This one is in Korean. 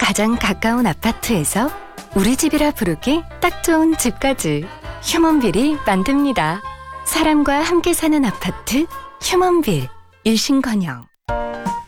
가장 가까운 아파트에서 우리 집이라 부르기 딱 좋은 집까지 휴먼빌이 만듭니다. 사람과 함께 사는 아파트 휴먼빌 일신건영.